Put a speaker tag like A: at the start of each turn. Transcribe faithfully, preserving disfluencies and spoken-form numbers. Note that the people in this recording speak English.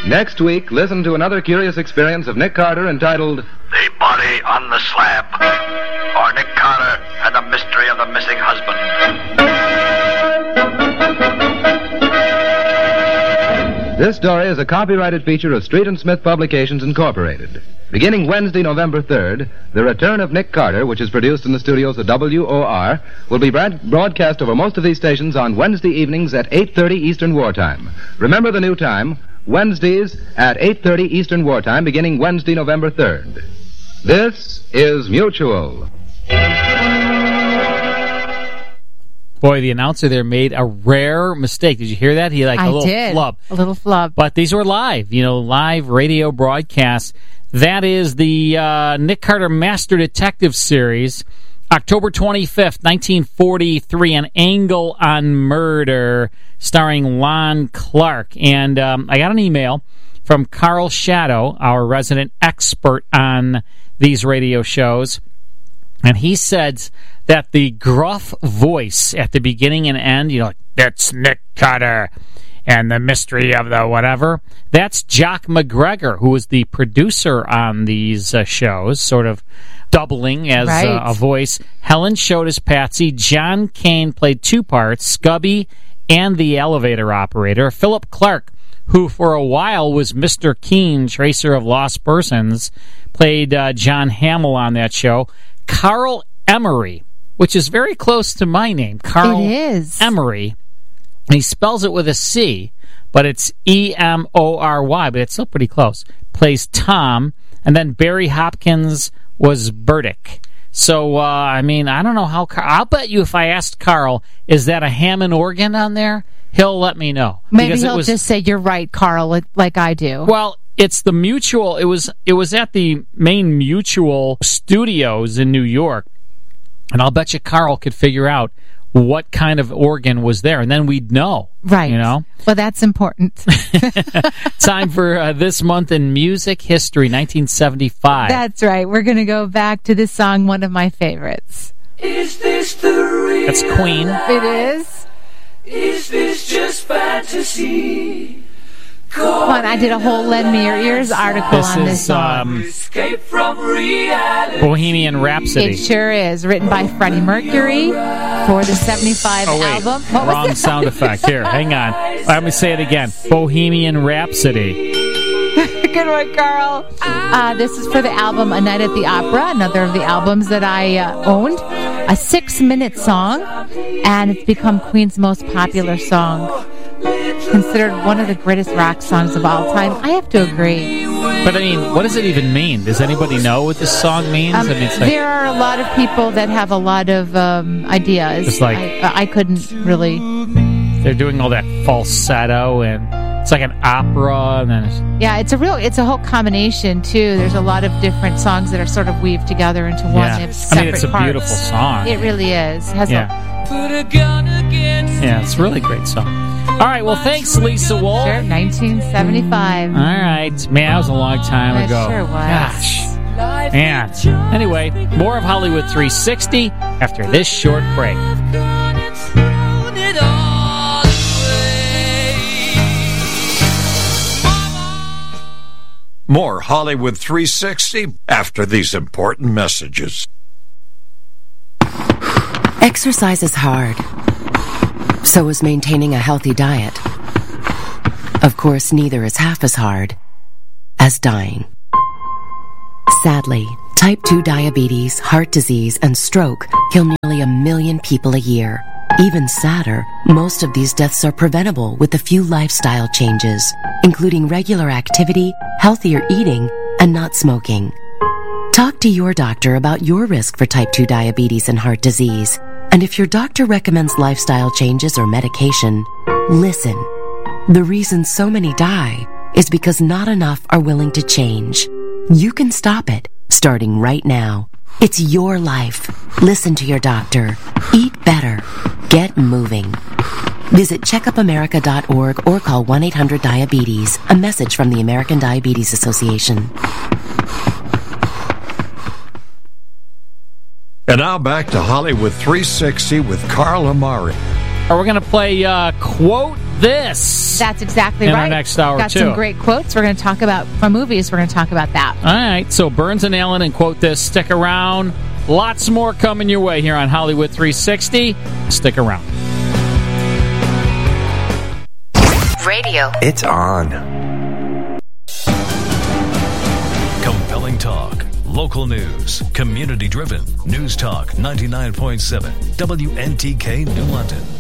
A: Next week, listen to another curious experience of Nick Carter entitled
B: The Body on the Slab, or Nick Carter and the Mystery of the Missing Husband.
A: This story is a copyrighted feature of Street and Smith Publications, Incorporated. Beginning Wednesday, November third, The Return of Nick Carter, which is produced in the studios of W O R, will be brad- broadcast over most of these stations on Wednesday evenings at eight thirty Eastern Wartime. Remember the new time, Wednesdays at eight thirty Eastern Wartime, beginning Wednesday, November third. This is Mutual.
C: Boy, the announcer there made a rare mistake. Did you hear that? He like a
D: I
C: little
D: did.
C: flub.
D: A little flub.
C: But these were live, you know, live radio broadcasts. That is the uh, Nick Carter Master Detective series, October twenty-fifth, nineteen forty-three, An Angle on Murder, starring Lon Clark. And um, I got an email from Carl Shadow, our resident expert on these radio shows, and he said that the gruff voice at the beginning and end, you know, like, that's Nick Carter and the mystery of the whatever, that's Jock McGregor, who is the producer on these uh, shows, sort of doubling as
D: right.
C: uh, a voice. Helen showed as Patsy. John Kane played two parts, Scubby and the elevator operator. Philip Clark, who for a while was Mister Keene, tracer of lost persons, played uh, John Hamill on that show. Carl Emery, which is very close to my name, Carl
D: it is.
C: Emery. He spells it with a C, but it's E M O R Y, but it's still pretty close. Plays Tom, and then Barry Hopkins was Burdick. So, uh, I mean, I don't know how... Car- I'll bet you if I asked Carl, is that a Hammond organ on there? He'll let me know.
D: Maybe
C: Because
D: he'll
C: it was,
D: just say, you're right, Carl, like, like I do.
C: Well, it's the Mutual. It was it was at the main Mutual studios in New York, and I'll bet you Carl could figure out what kind of organ was there, and then we'd know.
D: Right.
C: You know?
D: Well, that's important.
C: Time for uh, This Month in Music History, nineteen seventy-five.
D: That's right. We're going to go back to this song, one of my favorites.
E: Is this the real?
C: That's Queen.
D: It is.
E: Is this just fantasy?
D: Come on, I did a whole Lend Me Your Ears article
C: This
D: on this
C: is
D: song.
C: um,
E: Escape from reality.
C: Bohemian Rhapsody.
D: It sure is. Written by Freddie Mercury for the seventy-five
C: Oh, wait.
D: album. What was
C: Wrong
D: it?
C: sound effect. Here, hang on. Let me say it again. Bohemian Rhapsody.
D: Good one, Carl. Uh, this is for the album A Night at the Opera, another of the albums that I uh, owned. A six-minute song, and it's become Queen's most popular song. Considered one of the greatest rock songs of all time. I have to agree.
C: But, I mean, what does it even mean? Does anybody know what this song means?
D: Um,
C: I mean, it's like,
D: there are a lot of people that have a lot of um, ideas.
C: It's like-
D: I, I couldn't really...
C: they're doing all that falsetto, and it's like an opera, and then it's...
D: Yeah, it's a real, it's a whole combination too. There's a lot of different songs that are sort of weaved together into one.
C: Yeah.
D: They have
C: I
D: separate
C: mean, it's a
D: parts.
C: beautiful song.
D: It really is. It has
C: Yeah.
E: Put a gun against
C: Yeah, it's a really great song. All right, well, thanks, Lisa
D: a
C: Wolf.
D: sure, nineteen seventy-five.
C: All right. Man, that was a long time
D: It
C: ago.
D: sure was.
C: Gosh.
E: life.
C: Man. Anyway, more of Hollywood three sixty after this short break.
E: I've gone and thrown it all away. Mama.
F: More Hollywood three sixty after these important messages.
G: Exercise is hard. So is maintaining a healthy diet. Of course, neither is half as hard as dying. Sadly, type two diabetes, heart disease, and stroke kill nearly a million people a year. Even sadder, most of these deaths are preventable with a few lifestyle changes, including regular activity, healthier eating, and not smoking. Talk to your doctor about your risk for type two diabetes and heart disease. And if your doctor recommends lifestyle changes or medication, listen. The reason so many die is because not enough are willing to change. You can stop it, starting right now. It's your life. Listen to your doctor. Eat better. Get moving. Visit checkup america dot org or call one eight hundred diabetes. A message from the American Diabetes Association.
F: And now back to Hollywood three sixty with Carl Amari.
C: We're going to play uh, Quote this.
D: That's exactly
C: in
D: right.
C: our next hour,
D: Got
C: too.
D: some great quotes. We're going to talk about from movies. We're going to talk about that.
C: All right, so Burns and Allen and Quote This. Stick around. Lots more coming your way here on Hollywood three sixty. Stick around.
H: Radio.
I: It's on.
J: Compelling talk. Local news. Community driven. News Talk ninety-nine point seven. W N T K New London.